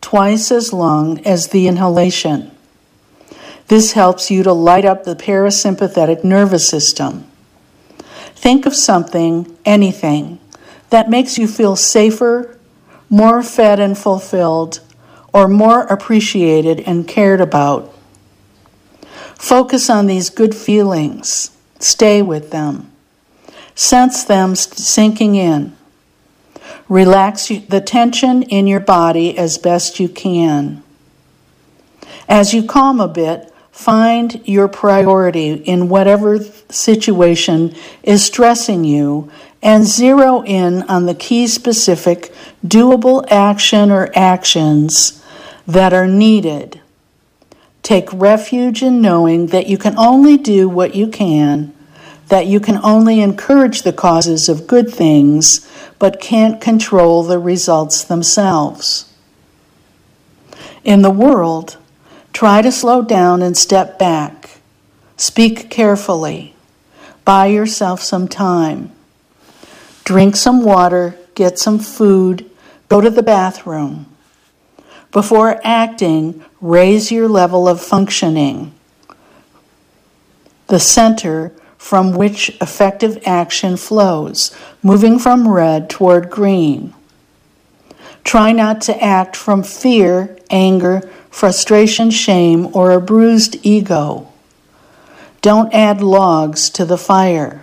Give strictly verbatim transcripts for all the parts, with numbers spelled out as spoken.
twice as long as the inhalation. This helps you to light up the parasympathetic nervous system. Think of something, anything, that makes you feel safer, more fed and fulfilled, or more appreciated and cared about. Focus on these good feelings. Stay with them. Sense them sinking in. Relax the tension in your body as best you can. As you calm a bit, find your priority in whatever situation is stressing you and zero in on the key specific doable action or actions that are needed. Take refuge in knowing that you can only do what you can, that you can only encourage the causes of good things, but can't control the results themselves. In the world, try to slow down and step back. Speak carefully. Buy yourself some time. Drink some water, get some food, go to the bathroom. Before acting, raise your level of functioning, the center from which effective action flows, moving from red toward green. Try not to act from fear, anger, frustration, shame, or a bruised ego. Don't add logs to the fire.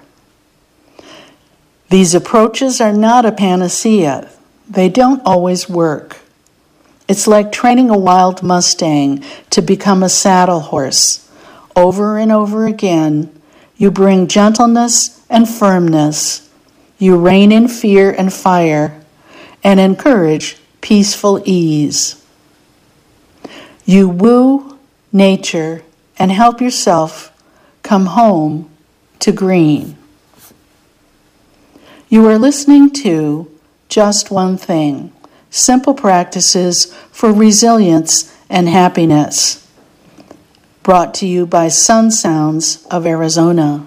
These approaches are not a panacea. They don't always work. It's like training a wild Mustang to become a saddle horse. Over and over again, you bring gentleness and firmness. You rein in fear and fire and encourage peaceful ease. You woo nature and help yourself come home to green. You are listening to Just One Thing, Simple Practices for Resilience and Happiness, brought to you by Sun Sounds of Arizona.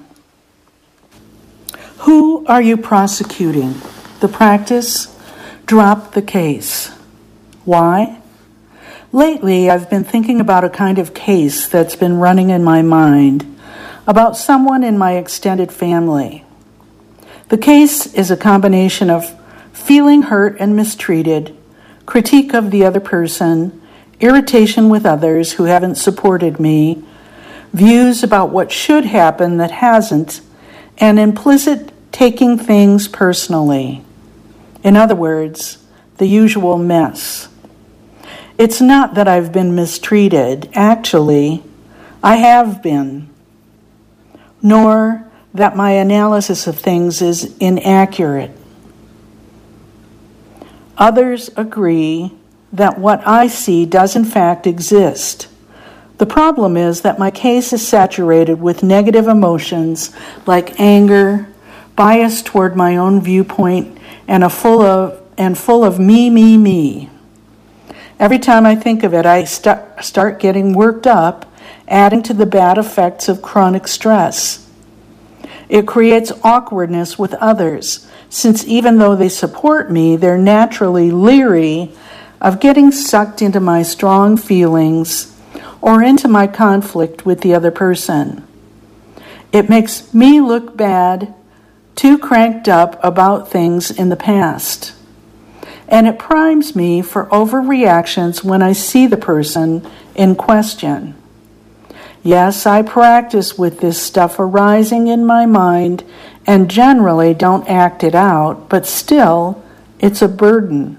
Who are you prosecuting? The practice? Drop the case. Why? Lately, I've been thinking about a kind of case that's been running in my mind about someone in my extended family. The case is a combination of feeling hurt and mistreated, critique of the other person, irritation with others who haven't supported me, views about what should happen that hasn't, and implicit taking things personally. In other words, the usual mess. It's not that I've been mistreated. Actually, I have been. Nor that my analysis of things is inaccurate. Others agree that what I see does in fact exist. The problem is that my case is saturated with negative emotions like anger, bias toward my own viewpoint, and a full of and full of me, me, me. Every time I think of it, I st- start getting worked up, adding to the bad effects of chronic stress. It creates awkwardness with others, since even though they support me, they're naturally leery of getting sucked into my strong feelings or into my conflict with the other person. It makes me look bad, too cranked up about things in the past. And it primes me for overreactions when I see the person in question. Yes, I practice with this stuff arising in my mind and generally don't act it out, but still, it's a burden.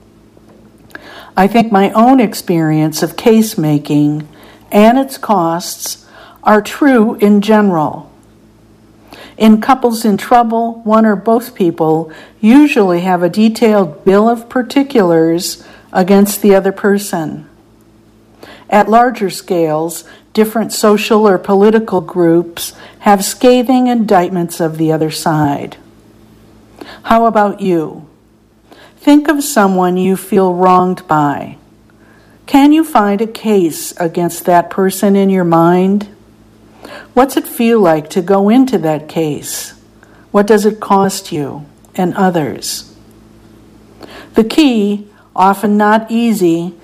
I think my own experience of case making and its costs are true in general. In couples in trouble, one or both people usually have a detailed bill of particulars against the other person. At larger scales, different social or political groups have scathing indictments of the other side. How about you? Think of someone you feel wronged by. Can you find a case against that person in your mind? What's it feel like to go into that case? What does it cost you and others? The key, often not easy,